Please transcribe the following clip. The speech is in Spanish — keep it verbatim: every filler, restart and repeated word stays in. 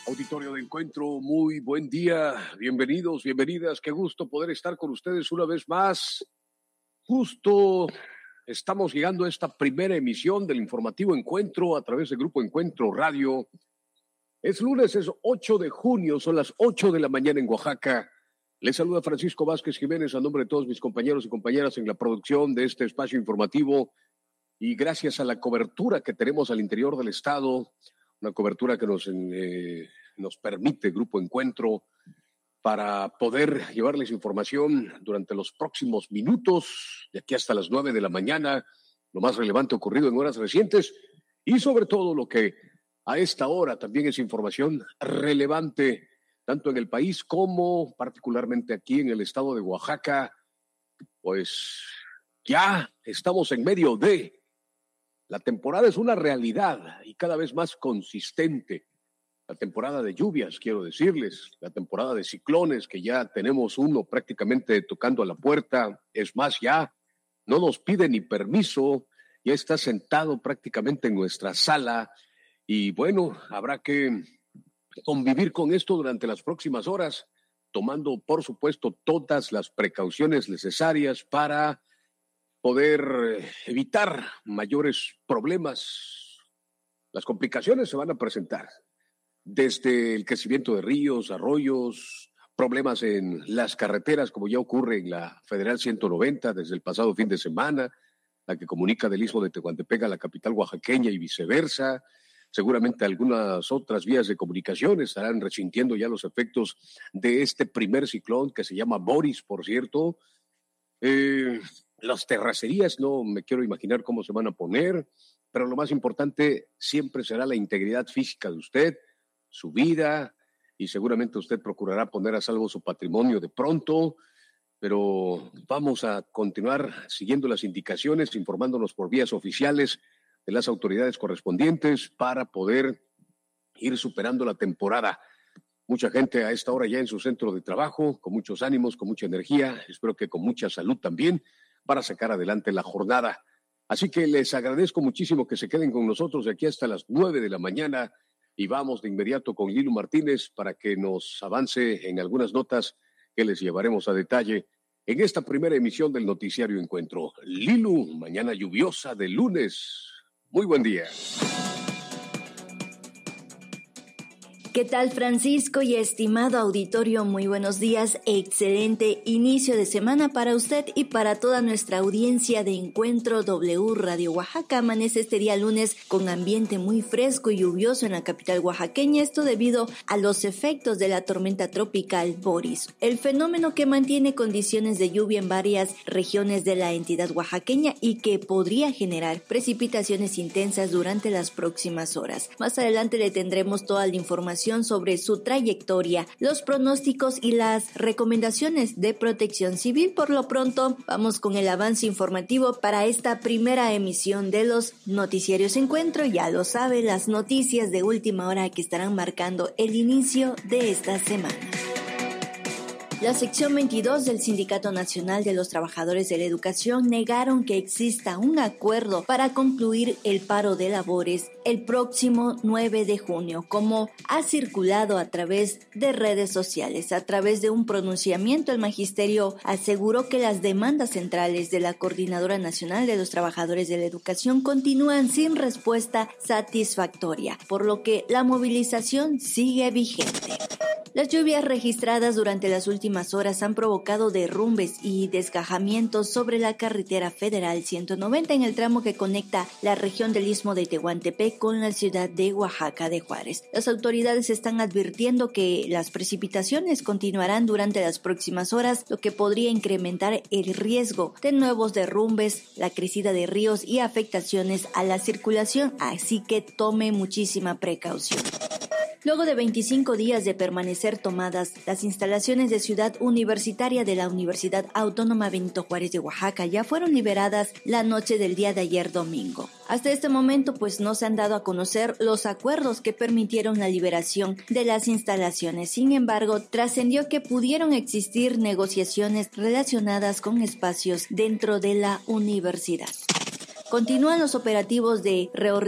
Auditorio de Encuentro, muy buen día, bienvenidos, bienvenidas, qué gusto poder estar con ustedes una vez más. Justo estamos llegando a esta primera emisión del informativo Encuentro a través del Grupo Encuentro Radio. Es lunes, es ocho de junio, son las ocho de la mañana en Oaxaca. Les saluda Francisco Vázquez Jiménez a nombre de todos mis compañeros y compañeras en la producción de este espacio informativo y gracias a la cobertura que tenemos al interior del estado, una cobertura que nos, eh, nos permite Grupo Encuentro para poder llevarles información durante los próximos minutos, de aquí hasta las nueve de la mañana, lo más relevante ocurrido en horas recientes y sobre todo lo que a esta hora también es información relevante, tanto en el país como particularmente aquí en el estado de Oaxaca. Pues ya estamos en medio de... La temporada es una realidad y cada vez más consistente. La temporada de lluvias, quiero decirles, la temporada de ciclones, que ya tenemos uno prácticamente tocando a la puerta. Es más, ya no nos pide ni permiso, ya está sentado prácticamente en nuestra sala. Y bueno, habrá que convivir con esto durante las próximas horas, tomando, por supuesto, todas las precauciones necesarias para poder evitar mayores problemas. Las complicaciones se van a presentar desde el crecimiento de ríos, arroyos, problemas en las carreteras, como ya ocurre en la Federal ciento noventa desde el pasado fin de semana, la que comunica del Istmo de Tehuantepec a la capital oaxaqueña y viceversa. Seguramente algunas otras vías de comunicación estarán resintiendo ya los efectos de este primer ciclón que se llama Boris, por cierto. Eh... Las terracerías no me quiero imaginar cómo se van a poner, pero lo más importante siempre será la integridad física de usted, su vida, y seguramente usted procurará poner a salvo su patrimonio de pronto, pero vamos a continuar siguiendo las indicaciones, informándonos por vías oficiales de las autoridades correspondientes para poder ir superando la temporada. Mucha gente a esta hora ya en su centro de trabajo, con muchos ánimos, con mucha energía, espero que con mucha salud también, para sacar adelante la jornada. Así que les agradezco muchísimo que se queden con nosotros de aquí hasta las nueve de la mañana y vamos de inmediato con Lilu Martínez para que nos avance en algunas notas que les llevaremos a detalle en esta primera emisión del Noticiario Encuentro. Lilu, mañana lluviosa de lunes. Muy buen día. ¿Qué tal, Francisco y estimado auditorio? Muy buenos días, excelente inicio de semana para usted y para toda nuestra audiencia de Encuentro W Radio Oaxaca. Amanece este día lunes con ambiente muy fresco y lluvioso en la capital oaxaqueña, esto debido a los efectos de la tormenta tropical Boris, el fenómeno que mantiene condiciones de lluvia en varias regiones de la entidad oaxaqueña y que podría generar precipitaciones intensas durante las próximas horas. Más adelante le tendremos toda la información sobre su trayectoria, los pronósticos y las recomendaciones de protección civil. Por lo pronto, vamos con el avance informativo para esta primera emisión de los Noticiarios Encuentro. Ya lo sabe, las noticias de última hora que estarán marcando el inicio de esta semana. La sección veintidós del Sindicato Nacional de los Trabajadores de la Educación negaron que exista un acuerdo para concluir el paro de labores el próximo nueve de junio, como ha circulado a través de redes sociales. A través de un pronunciamiento, el magisterio aseguró que las demandas centrales de la Coordinadora Nacional de los Trabajadores de la Educación continúan sin respuesta satisfactoria, por lo que la movilización sigue vigente. Las lluvias registradas durante las últimas horas han provocado derrumbes y desgajamientos sobre la carretera federal ciento noventa en el tramo que conecta la región del Istmo de Tehuantepec con la ciudad de Oaxaca de Juárez. Las autoridades están advirtiendo que las precipitaciones continuarán durante las próximas horas, lo que podría incrementar el riesgo de nuevos derrumbes, la crecida de ríos y afectaciones a la circulación, así que tome muchísima precaución. Luego de veinticinco días de permanecer tomadas, las instalaciones de Ciudad Universitaria de la Universidad Autónoma Benito Juárez de Oaxaca ya fueron liberadas la noche del día de ayer domingo. Hasta este momento, pues no se han dado a conocer los acuerdos que permitieron la liberación de las instalaciones. Sin embargo, trascendió que pudieron existir negociaciones relacionadas con espacios dentro de la universidad. Continúan los operativos de reorganización